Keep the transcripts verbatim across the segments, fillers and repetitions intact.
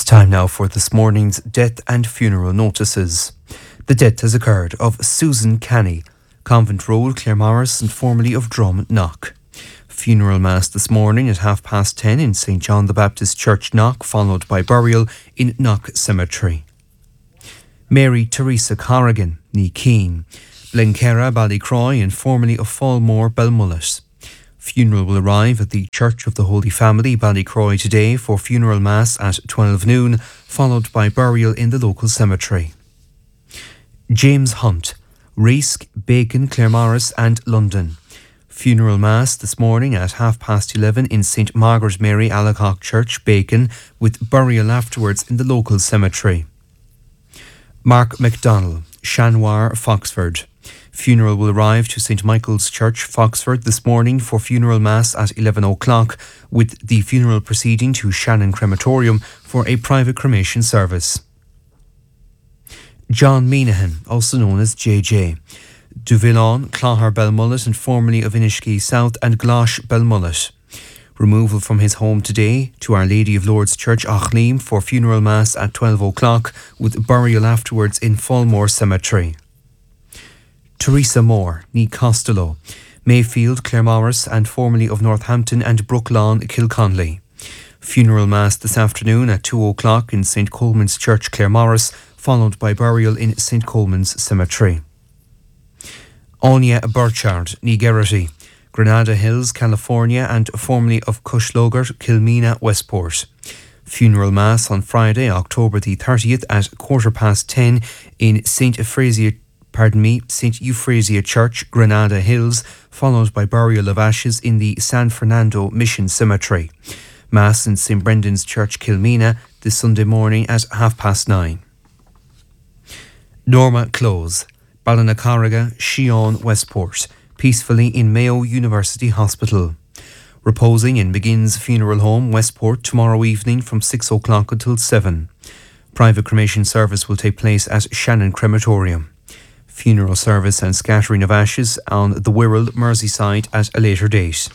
Time now for this morning's death and funeral notices. The death has occurred of Susan Canny, Convent Road, Claremorris, and formerly of Drum, Knock. Funeral mass this morning at half past ten in Saint John the Baptist Church, Knock, followed by burial in Knock Cemetery. Mary Teresa Corrigan, ní Keane, Blenkerra, Ballycroy, and formerly of Fallmore, Belmullet. Funeral will arrive at the Church of the Holy Family, Ballycroy, today for funeral mass at twelve noon, followed by burial in the local cemetery. James Hunt, Reesk, Bacon, Claremorris and London. Funeral mass this morning at half past eleven in Saint Margaret Mary Alacock Church, Bacon, with burial afterwards in the local cemetery. Mark MacDonald, Shanwar, Foxford. Funeral will arrive to Saint Michael's Church, Foxford, this morning for funeral mass at eleven o'clock, with the funeral proceeding to Shannon Crematorium for a private cremation service. John Meanahan, also known as J J. Duvillon, Clogher, Belmullet, and formerly of Inishkey South and Glosh, Belmullet. Removal from his home today to Our Lady of Lourdes Church, Auchneam, for funeral mass at twelve o'clock, with burial afterwards in Fallmore Cemetery. Teresa Moore, ní Costello, Mayfield, Claremorris, and formerly of Northampton and Brooklawn, Kilconley. Funeral mass this afternoon at two o'clock in Saint Coleman's Church, Claremorris, followed by burial in Saint Coleman's Cemetery. Anya Burchard, ní Geraghty, Granada Hills, California, and formerly of Cushlogher, Kilmina, Westport. Funeral mass on Friday, October the thirtieth at quarter past ten in Saint Euphrasia Pardon me, Saint Euphrasia Church, Granada Hills, followed by burial of ashes in the San Fernando Mission Cemetery. Mass in Saint Brendan's Church, Kilmina, this Sunday morning at half past nine. Norma Close, Ballinacarriga, Shion, Westport, peacefully in Mayo University Hospital. Reposing in McGinn's Funeral Home, Westport, tomorrow evening from six o'clock until seven. Private cremation service will take place at Shannon Crematorium. Funeral service and scattering of ashes on the Wirral, Merseyside at a later date.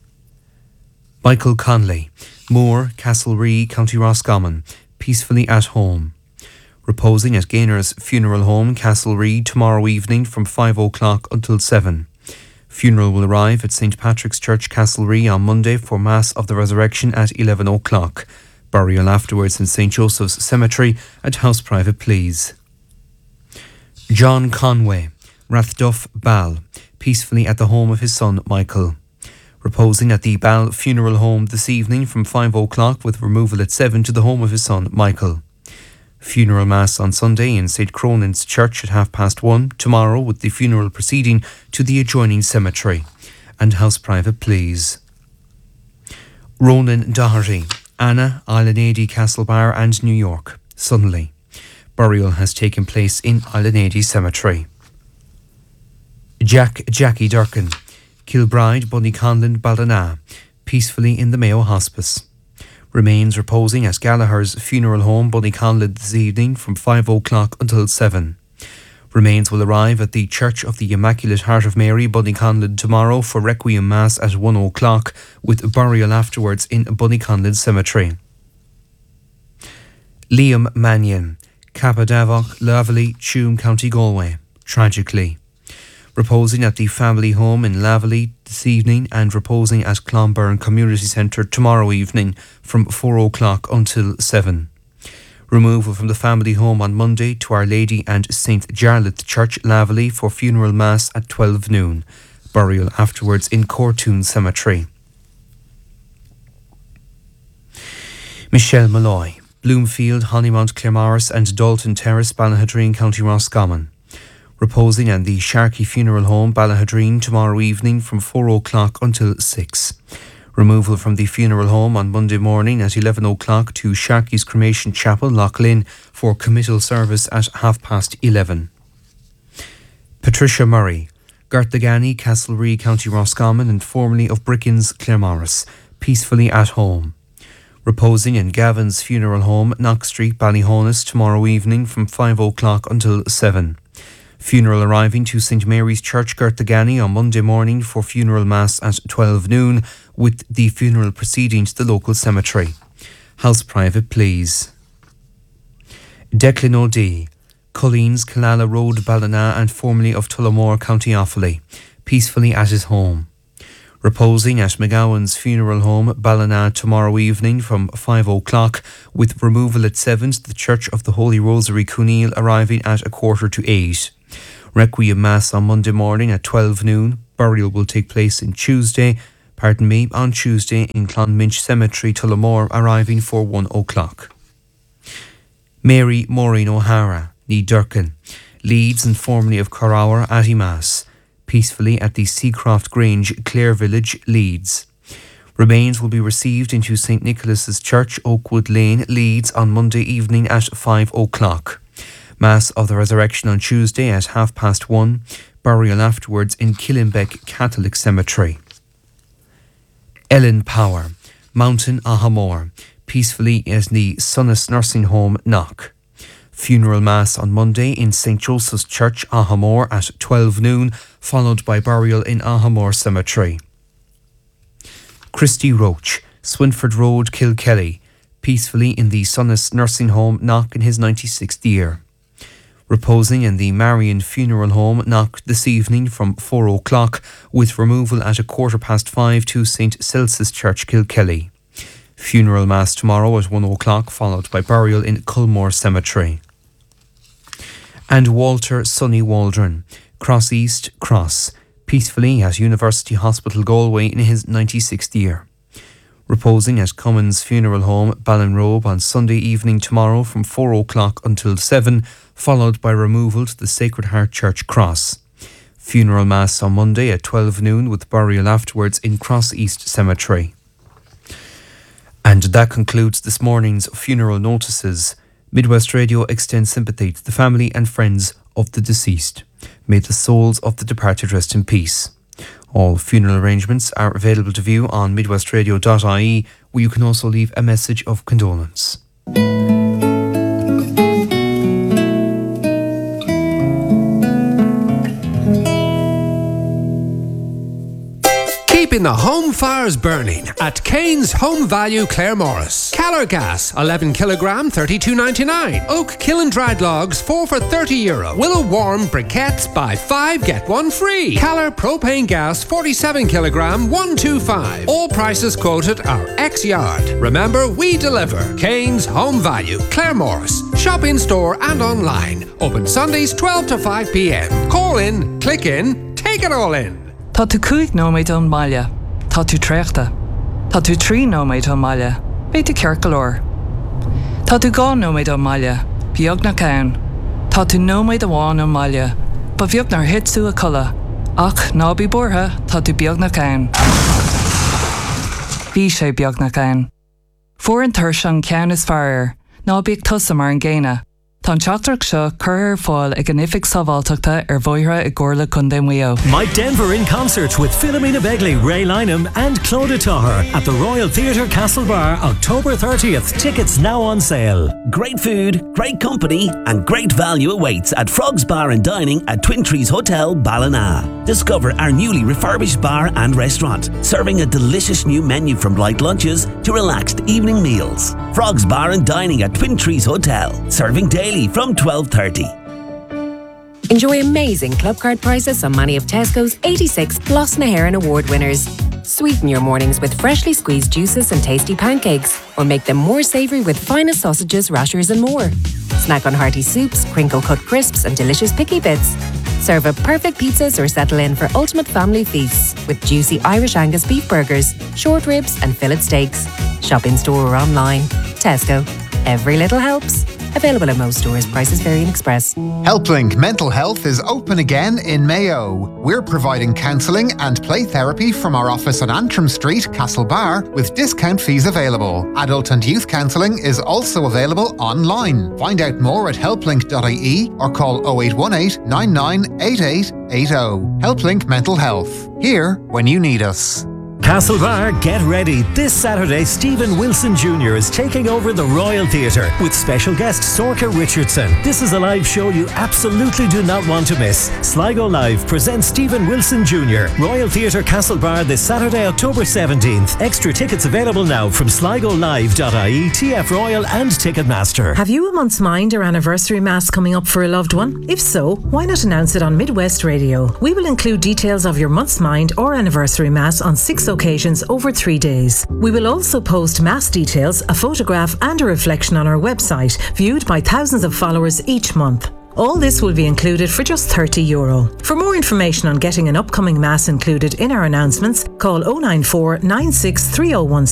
Michael Conley, Moore, Castlerea, County Roscommon, peacefully at home. Reposing at Gaynor's Funeral Home, Castlerea, tomorrow evening from five o'clock until seven. Funeral will arrive at Saint Patrick's Church, Castlerea on Monday for Mass of the Resurrection at eleven o'clock. Burial afterwards in Saint Joseph's Cemetery at House Private Pleas. John Conway, Rathduff, Ball, peacefully at the home of his son Michael. Reposing at the Ball Funeral Home this evening from five o'clock with removal at seven to the home of his son Michael. Funeral mass on Sunday in Saint Cronan's Church at half past one, tomorrow with the funeral proceeding to the adjoining cemetery. And House Private Pleas. Ronan Doherty, Anna, Islanady, Castlebar and New York, suddenly. Burial has taken place in Islanady Cemetery. Jack Jackie Durkin, Kilbride, Bunnyconlin, Ballina, peacefully in the Mayo Hospice. Remains reposing at Gallagher's Funeral Home, Bunnyconlin, this evening from five o'clock until seven. Remains will arrive at the Church of the Immaculate Heart of Mary, Bunnyconlin, tomorrow for Requiem Mass at one o'clock, with burial afterwards in Bunnyconlin Cemetery. Liam Mannion, Capadavock, Laverley, Tuam, County Galway, tragically. Reposing at the family home in Laverley this evening and reposing at Clonburn Community Centre tomorrow evening from four o'clock until seven. Removal from the family home on Monday to Our Lady and Saint Jarlath Church, Laverley, for funeral mass at twelve noon. Burial afterwards in Cortoon Cemetery. Michelle Malloy, Bloomfield, Honeymount, Claremorris and Dalton Terrace, Ballahadreen, County Roscommon. Reposing at the Sharkey Funeral Home, Ballahadreen, tomorrow evening from four o'clock until six. Removal from the funeral home on Monday morning at eleven o'clock to Sharkey's Cremation Chapel, Loughlin, for committal service at half past eleven. Patricia Murray, Gartagani, Castlerea, County Roscommon and formerly of Brickens, Claremorris, peacefully at home. Reposing in Gavin's Funeral Home, Knox Street, Ballyhonus, tomorrow evening from five o'clock until seven. Funeral arriving to Saint Mary's Church, Gartagani, on Monday morning for funeral mass at twelve noon, with the funeral proceeding to the local cemetery. House Private Pleas. Declan O'D, Colleen's, Killala Road, Ballina and formerly of Tullamore, County Offaly, peacefully at his home. Reposing at McGowan's funeral home, Ballina, tomorrow evening from five o'clock, with removal at seven to the Church of the Holy Rosary, Cooneal, arriving at a quarter to eight. Requiem Mass on Monday morning at twelve noon. Burial will take place in Tuesday, pardon me, on Tuesday in Clonminch Cemetery, Tullamore, arriving for one o'clock. Mary Maureen O'Hara, ní Durcan, Leeds and formerly of Corrour, Atty Mass, peacefully at the Seacroft Grange, Clare Village, Leeds. Remains will be received into Saint Nicholas's Church, Oakwood Lane, Leeds on Monday evening at five o'clock. Mass of the Resurrection on Tuesday at half past one. Burial afterwards in Killinbeck Catholic Cemetery. Ellen Power, Mountain Ahamore, peacefully at the Sunnis Nursing Home, Knock. Funeral Mass on Monday in Saint Joseph's Church, Ahamore at twelve noon, followed by burial in Ahamore Cemetery. Christy Roach, Swinford Road, Kilkelly, peacefully in the Sunnis Nursing Home, Knock, in his ninety-sixth year. Reposing in the Marion Funeral Home, Knock, this evening from four o'clock, with removal at a quarter past five to Saint Celsus Church, Kilkelly. Funeral Mass tomorrow at one o'clock, followed by burial in Culmore Cemetery. And Walter Sonny Waldron, Cross East, Cross, peacefully at University Hospital, Galway, in his ninety-sixth year. Reposing at Cummins Funeral Home, Ballinrobe, on Sunday evening tomorrow from four o'clock until seven, followed by removal to the Sacred Heart Church, Cross. Funeral Mass on Monday at twelve noon, with burial afterwards in Cross East Cemetery. And that concludes this morning's funeral notices. Midwest Radio extends sympathy to the family and friends of the deceased. May the souls of the departed rest in peace. All funeral arrangements are available to view on midwestradio dot I E, where you can also leave a message of condolence. Keeping the home fires burning at Kane's Home Value, Claremorris. Calor Gas, eleven kilogram, thirty-two ninety-nine. Oak Kiln dried logs, four for thirty euro. Willow Warm briquettes, buy five, get one free. Calor Propane Gas, forty-seven kilogram, one twenty-five. All prices quoted are ex-yard. Remember, we deliver. Kane's Home Value, Claremorris. Shop in store and online. Open Sundays twelve to five p m. Call in, click in, take it all in. Tá tú cúig nóméid an maile, tá tú tréachta. Tá tú trí nóméid an maile, bé tú ceart galore. Tá tú gá nóméid an maile, beag na cain. Tá tú nóméid amháin an maile, ba bheag nar hitsú a culla. Ach, ná bí bortha, tá tú beag na cain. Bhí sé beag na cain. Fuair an tuir an cean is fearr, ná beag tusa mar an ggéine. Tá teachtarach seo cur ar fáil ag an ifig sábháilteachta ar bhoithre i gcomharla chun den mhuio. Mike Denver in concert with Philomena Begley, Ray Lynham and Claudia Taher at the Royal Theatre Castlebar, October thirtieth. Tickets now on sale. Great food, great company and great value awaits at Frogs Bar and Dining at Twin Trees Hotel, Ballina. Discover our newly refurbished bar and restaurant, serving a delicious new menu from light lunches to relaxed evening meals. Frogs Bar and Dining at Twin Trees Hotel, serving daily from twelve thirty. Enjoy amazing club card prices on many of Tesco's eighty-six Gloss na HÉireann Award winners. Sweeten your mornings with freshly squeezed juices and tasty pancakes, or make them more savoury with finest sausages, rashers and more. Snack on hearty soups, crinkle-cut crisps and delicious picky bits. Serve up perfect pizzas or settle in for ultimate family feasts with juicy Irish Angus beef burgers, short ribs and fillet steaks. Shop in store or online. Tesco. Every little helps. Available at most stores. Prices vary in Express. HelpLink Mental Health is open again in Mayo. We're providing counselling and play therapy from our office on Antrim Street, Castlebar, with discount fees available. Adult and youth counselling is also available online. Find out more at helplink dot I E or call oh eight one eight, nine nine eight eight eight oh. HelpLink Mental Health. Here when you need us. Castlebar, get ready. This Saturday, Stephen Wilson Junior is taking over the Royal Theatre with special guest Sorka Richardson. This is a live show you absolutely do not want to miss. Sligo Live presents Stephen Wilson Junior Royal Theatre Castlebar this Saturday, October seventeenth. Extra tickets available now from sligo live dot I E, T F Royal and Ticketmaster. Have you a month's mind or anniversary mass coming up for a loved one? If so, why not announce it on Midwest Radio? We will include details of your month's mind or anniversary mass on six occasions over three days. We will also post mass details, a photograph and a reflection on our website, viewed by thousands of followers each month. All this will be included for just thirty euro. For more information on getting an upcoming mass included in our announcements, call oh nine four nine six three oh one